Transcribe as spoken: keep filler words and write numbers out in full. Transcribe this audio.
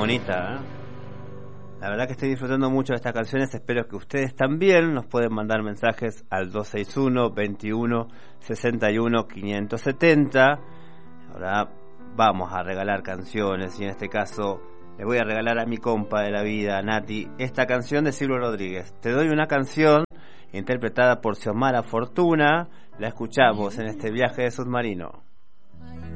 bonita, ¿eh? La verdad que estoy disfrutando mucho de estas canciones. Espero que ustedes también. Nos pueden mandar mensajes al dos seis uno, veintiuno, sesenta y uno, quinientos setenta. Ahora vamos a regalar canciones y en este caso le voy a regalar a mi compa de la vida, Nati, esta canción de Silvio Rodríguez. Te doy una canción interpretada por Xiomara Fortuna. La escuchamos en este viaje de submarino.